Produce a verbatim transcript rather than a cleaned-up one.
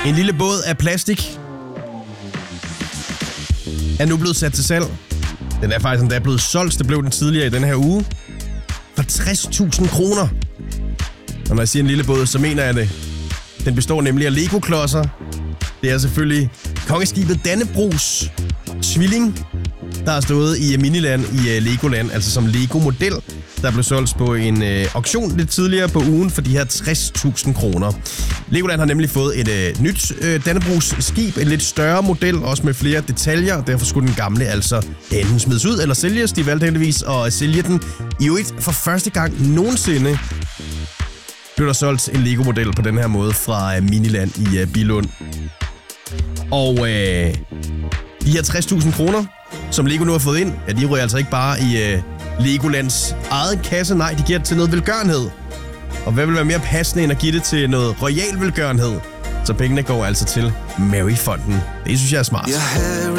En lille båd af plastik er nu blevet sat til salg. Den er faktisk endda blevet solgt. Det blev den tidligere i den her uge. For tres tusind kroner. Og når jeg siger en lille båd, så mener jeg det. Den består nemlig af Lego-klodser. Det er selvfølgelig kongeskibet Dannebrogs tvilling, der har stået i Miniland i Legoland, altså som Lego-model, der blev solgt på en øh, auktion lidt tidligere på ugen for de her tres tusind kroner. Legoland har nemlig fået et øh, nyt øh, Dannebrogs skib, en lidt større model, også med flere detaljer, og derfor skulle den gamle altså enten smides ud eller sælges. De valgte heldigvis at sælge den. I øvrigt for første gang nogensinde blev der solgt en Lego-model på den her måde fra øh, Miniland i øh, Billund. Og øh, de her tres tusind kroner, som Lego nu har fået ind, ja, de ryger altså ikke bare i øh, Legolands eget kasse. Nej, de giver det til noget velgørenhed. Og hvad vil være mere passende end at give det til noget royal velgørenhed? Så pengene går altså til Maryfonden. Det synes jeg er smart.